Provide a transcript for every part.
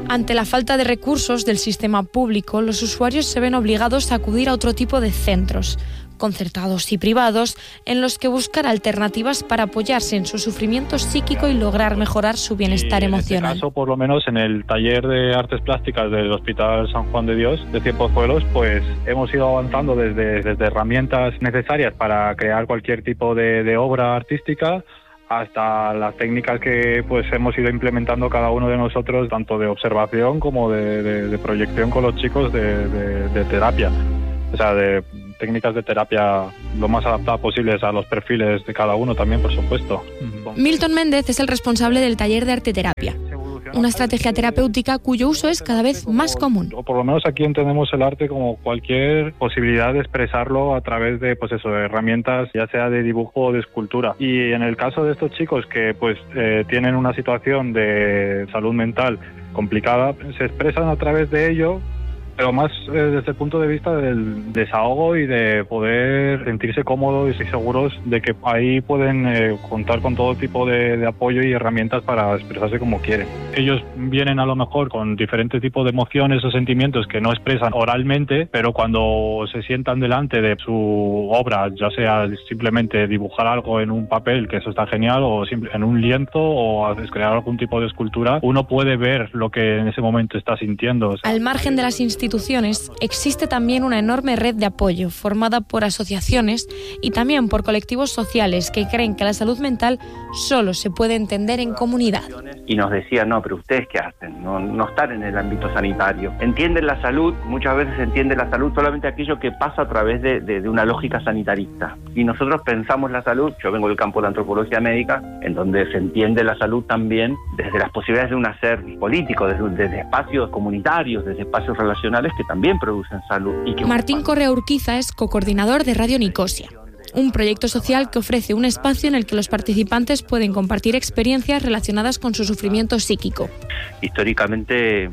Ante la falta de recursos del sistema público, los usuarios se ven obligados a acudir a otro tipo de centros, concertados y privados, en los que buscar alternativas para apoyarse en su sufrimiento psíquico y lograr mejorar su bienestar emocional. En este caso, por lo menos en el taller de artes plásticas del Hospital San Juan de Dios de Cienpozuelos, pues hemos ido avanzando desde herramientas necesarias para crear cualquier tipo de obra artística hasta las técnicas que pues hemos ido implementando cada uno de nosotros, tanto de observación como de proyección con los chicos de terapia. O sea, de técnicas de terapia lo más adaptadas posibles a los perfiles de cada uno también, por supuesto. Milton Méndez es el responsable del taller de arteterapia, una estrategia terapéutica cuyo uso es cada vez más común. Por lo menos aquí entendemos el arte como cualquier posibilidad de expresarlo a través de, pues eso, de herramientas, ya sea de dibujo o de escultura. Y en el caso de estos chicos que pues tienen una situación de salud mental complicada, se expresan a través de ello, pero más desde el punto de vista del desahogo y de poder sentirse cómodos y seguros de que ahí pueden contar con todo tipo de apoyo y herramientas para expresarse como quieren. Ellos vienen a lo mejor con diferentes tipos de emociones o sentimientos que no expresan oralmente, pero cuando se sientan delante de su obra, ya sea simplemente dibujar algo en un papel, que eso está genial, o en un lienzo, o crear algún tipo de escultura, uno puede ver lo que en ese momento está sintiendo. Al margen de las instituciones, existe también una enorme red de apoyo formada por asociaciones y también por colectivos sociales que creen que la salud mental solo se puede entender en comunidad. Y nos decían, no, pero ¿ustedes qué hacen? No están en el ámbito sanitario. Entienden la salud, muchas veces se entiende la salud solamente aquello que pasa a través de una lógica sanitarista. Y nosotros pensamos la salud, yo vengo del campo de antropología médica, en donde se entiende la salud también desde las posibilidades de un hacer político, desde espacios comunitarios, desde espacios relacionales que también producen salud. Martín Correa Urquiza es cocoordinador de Radio Nicosia, un proyecto social que ofrece un espacio en el que los participantes pueden compartir experiencias relacionadas con su sufrimiento psíquico. Históricamente,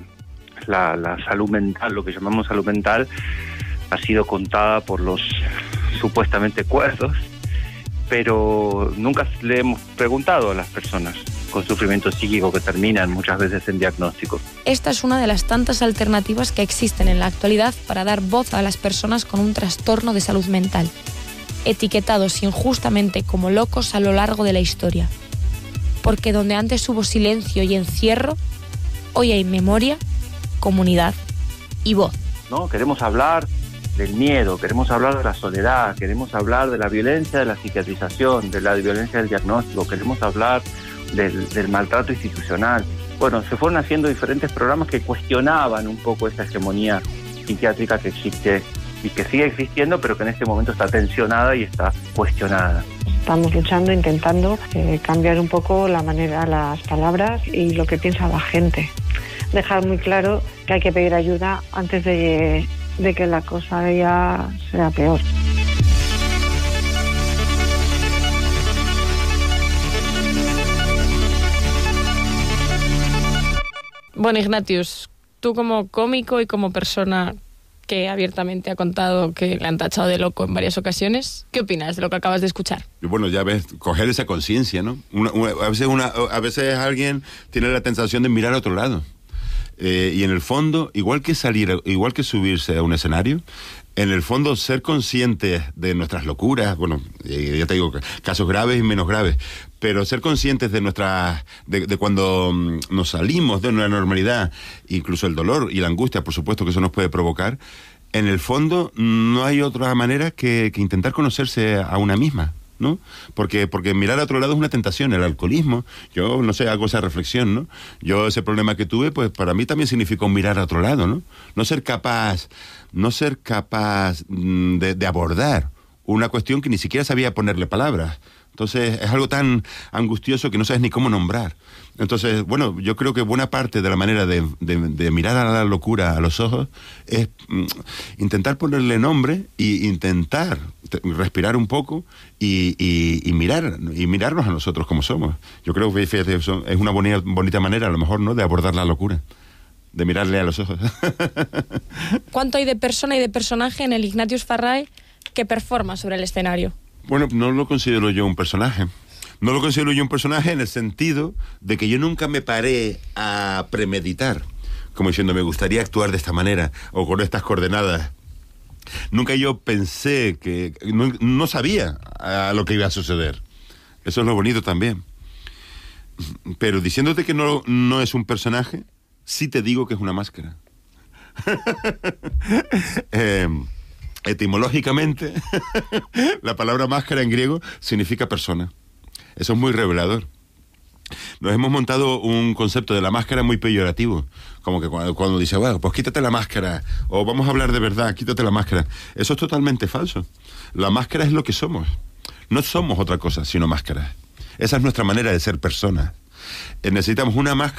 la salud mental, lo que llamamos salud mental, ha sido contada por los supuestamente cuerdos, pero nunca le hemos preguntado a las personas con sufrimiento psíquico que terminan muchas veces en diagnóstico. Esta es una de las tantas alternativas que existen en la actualidad para dar voz a las personas con un trastorno de salud mental, etiquetados injustamente como locos a lo largo de la historia. Porque donde antes hubo silencio y encierro, hoy hay memoria, comunidad y voz. ¿No? Queremos hablar del miedo, queremos hablar de la soledad, queremos hablar de la violencia de la psiquiatrización, de la violencia del diagnóstico, queremos hablar del maltrato institucional. Bueno, se fueron haciendo diferentes programas que cuestionaban un poco esa hegemonía psiquiátrica que existe y que sigue existiendo, pero que en este momento está tensionada y está cuestionada. Estamos luchando, intentando cambiar un poco la manera, las palabras y lo que piensa la gente. Dejar muy claro que hay que pedir ayuda antes de que la cosa ya sea peor. Bueno, Ignatius, tú como cómico y como persona que abiertamente ha contado que le han tachado de loco en varias ocasiones, ¿qué opinas de lo que acabas de escuchar? Bueno, ya ves, coger esa conciencia, ¿no? A veces alguien tiene la tentación de mirar a otro lado. Y en el fondo, igual que subirse a un escenario, en el fondo ser conscientes de nuestras locuras, bueno, ya te digo, casos graves y menos graves, pero ser conscientes de cuando nos salimos de una normalidad, incluso el dolor y la angustia, por supuesto, que eso nos puede provocar, en el fondo no hay otra manera que intentar conocerse a una misma, ¿no? Porque mirar a otro lado es una tentación. El alcoholismo, yo no sé, hago esa reflexión, ¿no? Yo ese problema que tuve, pues para mí también significó mirar a otro lado, ¿no? No ser capaz de abordar una cuestión que ni siquiera sabía ponerle palabras. Entonces es algo tan angustioso que no sabes ni cómo nombrar. Entonces, bueno, yo creo que buena parte de la manera de mirar a la locura a los ojos es intentar ponerle nombre y intentar respirar un poco y mirarnos a nosotros como somos. Yo creo que, fíjate, es una bonita manera, a lo mejor, ¿no?, de abordar la locura, de mirarle a los ojos. ¿Cuánto hay de persona y de personaje en el Ignatius Farray que performa sobre el escenario? Bueno, no lo considero yo un personaje. No lo considero yo un personaje en el sentido de que yo nunca me paré a premeditar como diciendo, me gustaría actuar de esta manera o con estas coordenadas. Nunca yo pensé que... No sabía a lo que iba a suceder. Eso es lo bonito también. Pero diciéndote que no es un personaje, sí te digo que es una máscara. Etimológicamente, la palabra máscara en griego significa persona. Eso es muy revelador. Nos hemos montado un concepto de la máscara muy peyorativo, como que cuando dice, bueno, pues quítate la máscara, o vamos a hablar de verdad, quítate la máscara. Eso es totalmente falso. La máscara es lo que somos. No somos otra cosa, sino máscaras. Esa es nuestra manera de ser personas. Necesitamos una máscara